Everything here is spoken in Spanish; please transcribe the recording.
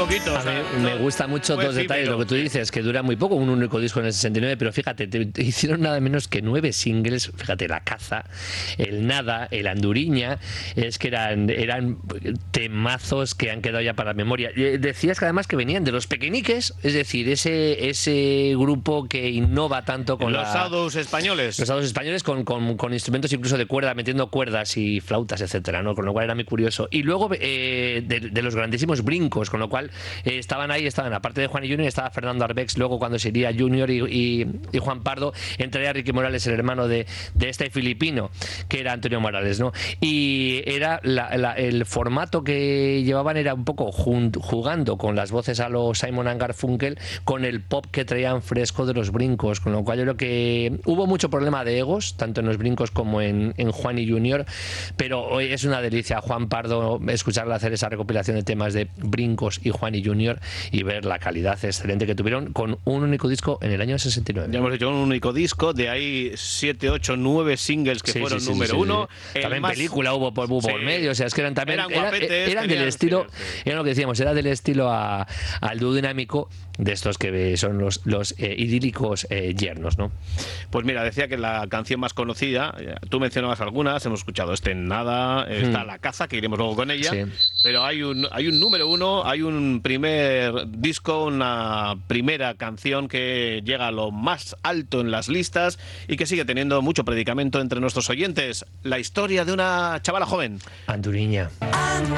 poquito. A mí me gusta mucho dos detalles, lo que tú dices, que dura muy poco, un único disco en el 69, pero fíjate, te hicieron nada menos que 9 singles, fíjate, La Caza, El Nada, El Anduriña, es que eran temazos que han quedado ya para la memoria. Decías que además que venían de Los Pequeñiques, es decir, ese grupo que innova tanto con los Shadows españoles. Los Shadows españoles con instrumentos incluso de cuerda, metiendo cuerdas y flautas, etcétera, ¿no? Con lo cual era muy curioso. Y luego de los grandísimos Brincos, con lo cual estaban aparte de Juan y Junior, estaba Fernando Arbex, luego cuando se iría Junior y Juan Pardo, entraría Ricky Morales, el hermano de este filipino, que era Antonio Morales, ¿no? Y era el formato que llevaban era un poco jugando con las voces a los Simon & Garfunkel, con el pop que traían fresco de los Brincos, con lo cual yo creo que hubo mucho problema de egos, tanto en los Brincos como en Juan y Junior, pero hoy es una delicia Juan Pardo escucharle hacer esa recopilación de temas de Brincos y Juan y Junior y ver la calidad excelente que tuvieron con un único disco en el año 69. Ya hemos hecho un único disco, de ahí 7, 8, 9 singles que fueron número uno. También película hubo por medio, o sea, es que eran también eran del estilo, era lo que decíamos, era del estilo al dúo dinámico de estos que son los idílicos yernos, ¿no? Pues mira, decía que la canción más conocida, tú mencionabas algunas, hemos escuchado En Nada, está La Caza, que iremos luego con ella, pero hay un número uno, hay un primer disco, una primera canción que llega a lo más alto en las listas y que sigue teniendo mucho predicamento entre nuestros oyentes, la historia de una chavala joven. Anduriña.